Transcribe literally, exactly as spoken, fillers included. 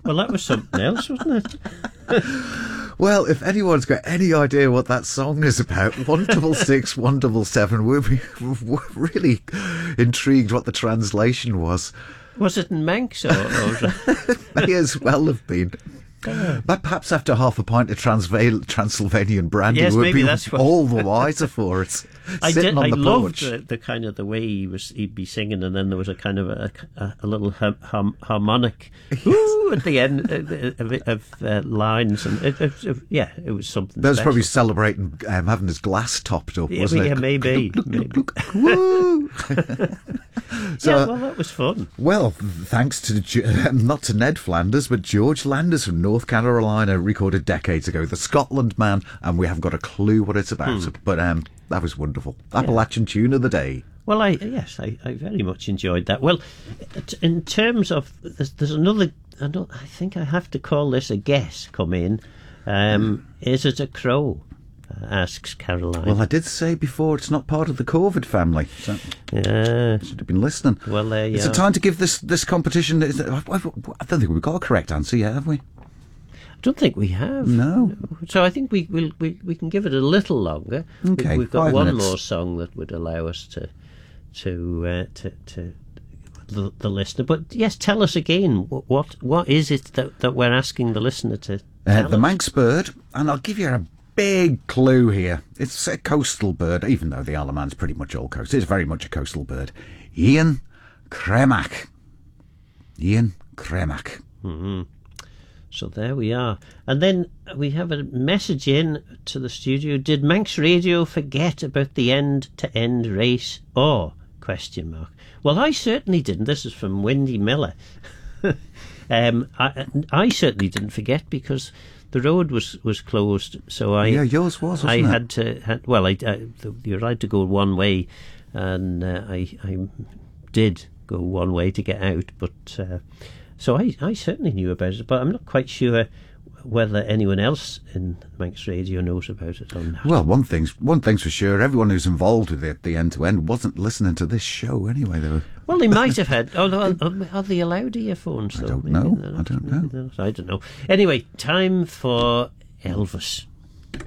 Well, that was something else, wasn't it? Well, if anyone's got any idea what that song is about, one double six, one double seven, we'll be we're really intrigued what the translation was. Was it in Manx or, or was it? May as well have been. Oh. But perhaps after half a pint of Transval- Transylvanian brandy, Yes, would maybe be that's what... all the wiser for it. I Sitting did. on I the loved porch. the, the kind of the way he was. He'd be singing, and then there was a kind of a, a, a little hum, hum, harmonic woo at the end of, of uh, lines, and it, it, it, yeah, it was something. That was special. probably celebrating um, having his glass topped up, Yeah, wasn't yeah, it? maybe. maybe. Woo! So, yeah, well, that was fun. Well, thanks to Ge- not to Ned Flanders, but George Landers from North Carolina, recorded decades ago, The Scotland Man, and we haven't got a clue what it's about. Hmm. But um, that was wonderful. Appalachian tune of the day. Well, I yes, I, I very much enjoyed that. Well, t- in terms of there's, there's another. I don't. I think I have to call this a guess. Come in. Um, is it a crow? Uh, asks Caroline. Well, I did say before it's not part of the Corvid family. So yeah. should have been listening. Well, there you It's are. a time to give this this competition. I don't think we've got a correct answer yet, have we? I don't think we have. No. So I think we will we, we can give it a little longer. Okay, We, we've got five one minutes. more song that would allow us to to uh, to to the, the listener. But yes, tell us again what what, what is it that, that we're asking the listener to Uh, tell the us? Manx bird, and I'll give you a big clue here. It's a coastal bird, even though the Alaman's pretty much all coast. It's very much a coastal bird. Ian Cremac. Ian Cremac. Mm-hmm. So there we are. And then we have a message in to the studio. Did Manx Radio forget about the end-to-end race? Or, question mark. Well, I certainly didn't. This is from Wendy Miller. um, I, I certainly didn't forget because the road was, was closed. So I Yeah, yours was, wasn't I it? had to. Had, well, I, I, you're allowed to go one way, and uh, I I did go one way to get out, but. Uh, So I, I certainly knew about it, but I'm not quite sure whether anyone else in Manx Radio knows about it or not. Well, one thing's one thing's for sure. Everyone who's involved with it, the end to end, wasn't listening to this show anyway. They were. Well, they might have had. Oh, no, are they allowed earphones? I though? don't Maybe know. they're I not. don't Maybe know. they're not. I don't know. Anyway, time for Elvis.